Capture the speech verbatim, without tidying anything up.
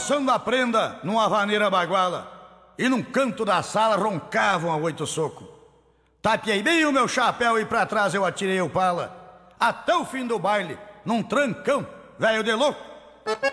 roçando a prenda numa vaneira baguala, e num canto da sala roncavam a oito soco. Tapiei bem o meu chapéu e pra trás eu atirei o pala, até o fim do baile, num trancão, velho de louco.